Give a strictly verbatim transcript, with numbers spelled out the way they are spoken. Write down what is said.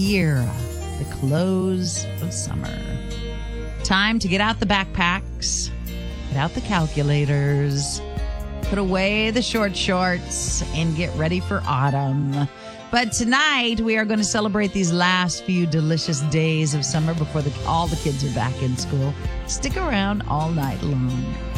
here, the close of summer. Time to get out the backpacks, get out the calculators, put away the short shorts, and get ready for autumn. But tonight, we are going to celebrate these last few delicious days of summer before the, all the kids are back in school. Stick around all night long.